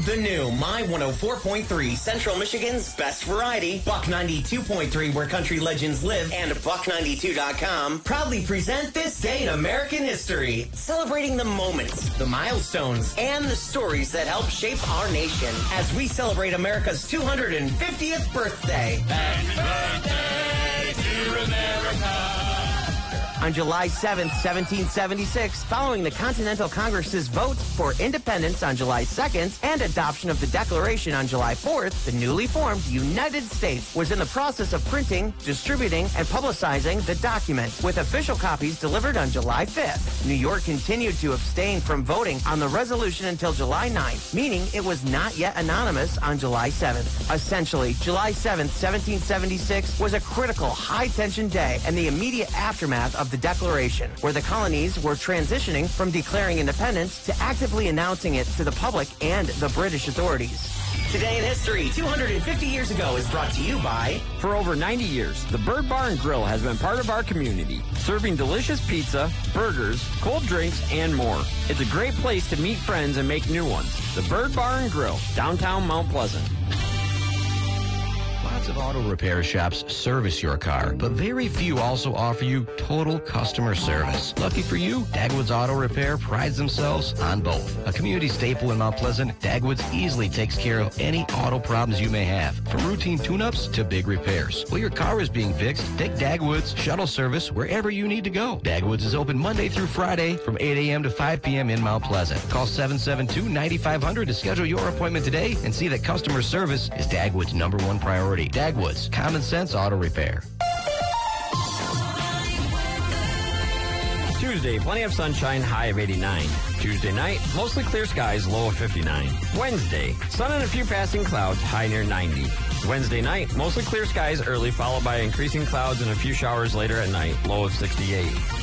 The new My 104.3, Central Michigan's best variety, Buck 92.3, where country legends live, and Buck92.com proudly present this day in American history, celebrating the moments, the milestones, and the stories that help shape our nation as we celebrate America's 250th birthday. Happy birthday to America. On July 7th, 1776, following the Continental Congress's vote for independence on July 2nd and adoption of the Declaration on July 4th, the newly formed United States was in the process of printing, distributing, and publicizing the document, with official copies delivered on July 5th. New York continued to abstain from voting on the resolution until July 9th, meaning it was not yet anonymous on July 7th. Essentially, July 7th, 1776 was a critical, high-tension day and the immediate aftermath of the Declaration, where the colonies were transitioning from declaring independence to actively announcing it to the public and the British authorities. Today in History, 250 years ago, is brought to you by... For over 90 years, the Bird Bar and Grill has been part of our community, serving delicious pizza, burgers, cold drinks, and more. It's a great place to meet friends and make new ones. The Bird Bar and Grill, downtown Mount Pleasant. Lots of auto repair shops service your car, but very few also offer you total customer service. Lucky for you, Dagwood's Auto Repair prides themselves on both. A community staple in Mount Pleasant, Dagwood's easily takes care of any auto problems you may have, from routine tune-ups to big repairs. While your car is being fixed, take Dagwood's shuttle service wherever you need to go. Dagwood's is open Monday through Friday from 8 a.m. to 5 p.m. in Mount Pleasant. Call 772-9500 to schedule your appointment today and see that customer service is Dagwood's #1 priority. Dagwood's, common sense auto repair. Tuesday, plenty of sunshine, high of 89. Tuesday night, mostly clear skies, low of 59. Wednesday, sun and a few passing clouds, high near 90. Wednesday night, mostly clear skies early, followed by increasing clouds and a few showers later at night, low of 68.